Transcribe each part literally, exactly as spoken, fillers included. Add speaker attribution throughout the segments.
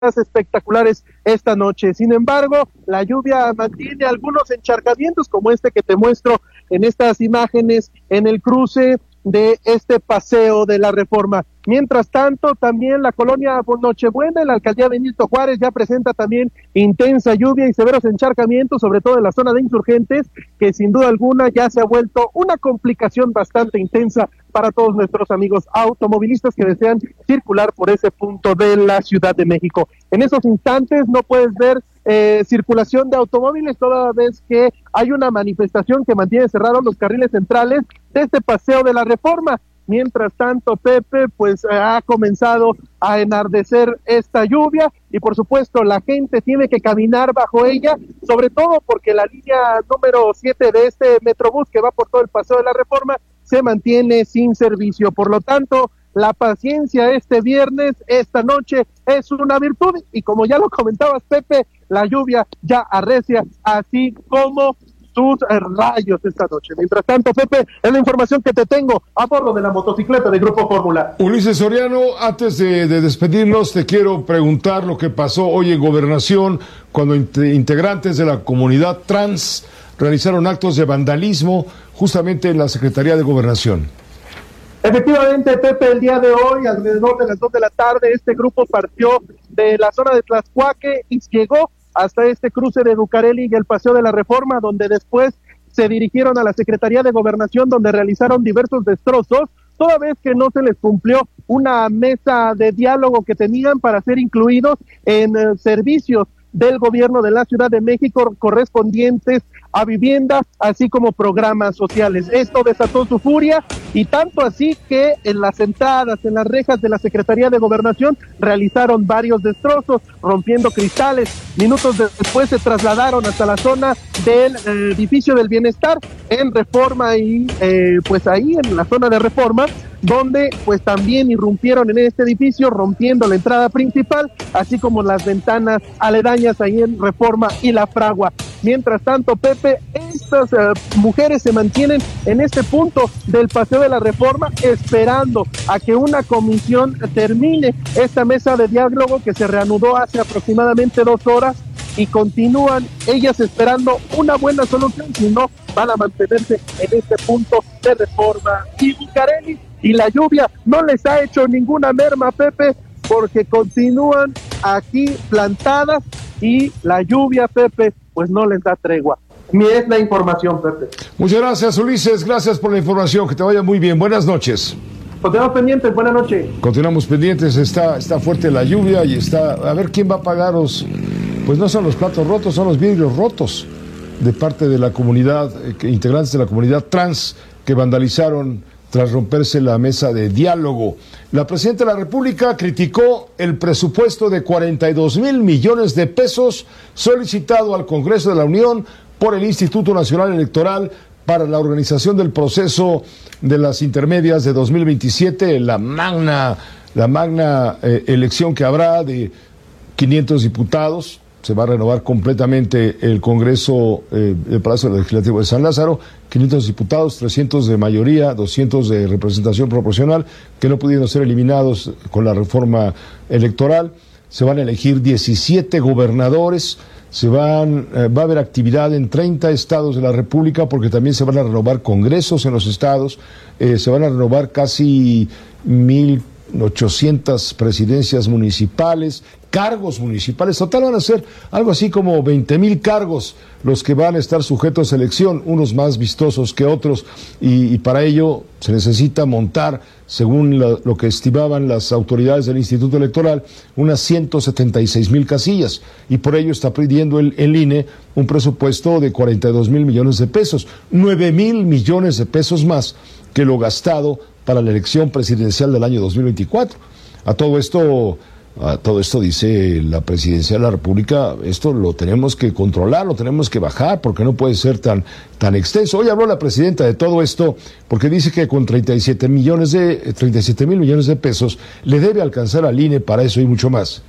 Speaker 1: espectaculares esta noche. Sin embargo, la lluvia mantiene algunos encharcamientos como este que te muestro en estas imágenes en el cruce de este paseo de la Reforma. Mientras tanto, también la colonia Nochebuena, en la alcaldía Benito Juárez, ya presenta también intensa lluvia y severos encharcamientos, sobre todo en la zona de Insurgentes, que sin duda alguna ya se ha vuelto una complicación bastante intensa para todos nuestros amigos automovilistas que desean circular por ese punto de la Ciudad de México. En esos instantes no puedes ver eh, circulación de automóviles, toda vez que hay una manifestación que mantiene cerrados los carriles centrales de este paseo de la Reforma. Mientras tanto, Pepe, pues ha comenzado a enardecer esta lluvia y por supuesto la gente tiene que caminar bajo ella, sobre todo porque la línea número siete de este Metrobús que va por todo el paseo de la Reforma se mantiene sin servicio. Por lo tanto, la paciencia este viernes, esta noche, es una virtud y como ya lo comentabas, Pepe, la lluvia ya arrecia, así como sus rayos esta noche. Mientras tanto, Pepe, es la información que te tengo a bordo de la motocicleta de Grupo Fórmula.
Speaker 2: Ulises Soriano, antes de, de despedirnos, te quiero preguntar lo que pasó hoy en Gobernación cuando integrantes de la comunidad trans realizaron actos de vandalismo justamente en la Secretaría de Gobernación.
Speaker 1: Efectivamente, Pepe, el día de hoy, alrededor de las dos de la tarde, este grupo partió de la zona de Tlaxcuaque y llegó hasta este cruce de Bucareli y el Paseo de la Reforma, donde después se dirigieron a la Secretaría de Gobernación, donde realizaron diversos destrozos, toda vez que no se les cumplió una mesa de diálogo que tenían para ser incluidos en eh, servicios del gobierno de la Ciudad de México correspondientes a vivienda, así como programas sociales. Esto desató su furia y tanto así que en las entradas, en las rejas de la Secretaría de Gobernación realizaron varios destrozos, rompiendo cristales. Minutos después se trasladaron hasta la zona del eh, edificio del Bienestar en Reforma y eh, pues ahí en la zona de Reforma, donde pues también irrumpieron en este edificio, rompiendo la entrada principal, así como las ventanas aledañas ahí en Reforma y La Fragua. Mientras tanto, Pepe, estas uh, mujeres se mantienen en este punto del Paseo de la Reforma, esperando a que una comisión termine esta mesa de diálogo que se reanudó hace aproximadamente dos horas y continúan ellas esperando una buena solución, si no van a mantenerse en este punto de Reforma y Bucareli. Y la lluvia no les ha hecho ninguna merma, Pepe, porque continúan aquí plantadas y la lluvia, Pepe, pues no les da tregua. Mi es la información, Pepe.
Speaker 2: Muchas gracias, Ulises, gracias por la información, que te vaya muy bien, buenas noches.
Speaker 1: Continuamos pendientes, buenas noches.
Speaker 2: Continuamos pendientes, está, está fuerte la lluvia y está, a ver quién va a pagar los, pues no son los platos rotos, son los vidrios rotos de parte de la comunidad, eh, integrantes de la comunidad trans que vandalizaron tras romperse la mesa de diálogo. La presidenta de la República criticó el presupuesto de cuarenta y dos mil millones de pesos solicitado al Congreso de la Unión por el Instituto Nacional Electoral para la organización del proceso de las intermedias de dos mil veintisiete, la magna, la magna eh, elección que habrá de quinientos diputados. Se va a renovar completamente el Congreso, eh, el Palacio Legislativo de San Lázaro, quinientos diputados, trescientos de mayoría, doscientos de representación proporcional, que no pudieron ser eliminados con la reforma electoral. Se van a elegir diecisiete gobernadores, se van, eh, va a haber actividad en treinta estados de la República, porque también se van a renovar congresos en los estados, eh, se van a renovar casi mil ochocientas presidencias municipales, cargos municipales, total van a ser algo así como veinte mil cargos los que van a estar sujetos a elección, unos más vistosos que otros, y, y para ello se necesita montar, según la, lo que estimaban las autoridades del Instituto Electoral, unas ciento setenta y seis mil casillas, y por ello está pidiendo el, el I N E un presupuesto de cuarenta y dos mil millones de pesos, nueve mil millones de pesos más que lo gastado para la elección presidencial del año dos mil veinticuatro. A todo esto, a todo esto dice la Presidencia de la República, esto lo tenemos que controlar, lo tenemos que bajar, porque no puede ser tan, tan extenso. Hoy habló la presidenta de todo esto, porque dice que con treinta y siete millones de, treinta y siete mil millones de pesos le debe alcanzar al I N E para eso y mucho más.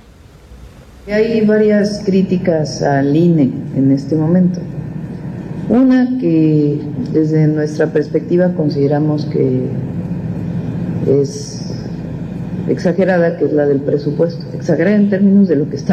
Speaker 3: Hay varias críticas al I N E en este momento. Una que desde nuestra perspectiva consideramos que es exagerada, que es la del presupuesto, exagerada en términos de lo que está